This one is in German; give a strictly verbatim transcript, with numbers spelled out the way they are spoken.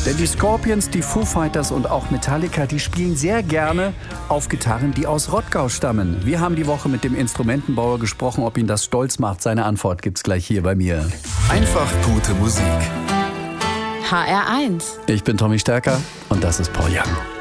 Denn die Scorpions, die Foo Fighters und auch Metallica, die spielen sehr gerne auf Gitarren, die aus Rottgau stammen. Wir haben die Woche mit dem Instrumentenbauer gesprochen, ob ihn das stolz macht. Seine Antwort gibt's gleich hier bei mir. Einfach gute Musik. H R eins. Ich bin Tommy Stärker und das ist Paul Young.